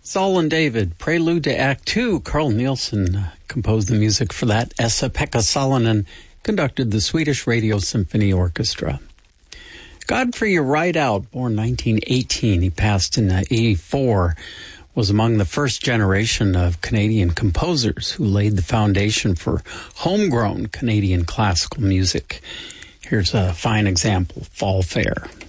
Saul and David, Prelude to Act 2. Carl Nielsen composed the music for that. Esa-Pekka Salonen conducted the Swedish Radio Symphony Orchestra. Godfrey Rideout, born 1918, he passed in 84, was among the first generation of Canadian composers who laid the foundation for homegrown Canadian classical music. Here's a fine example, Fall Fair.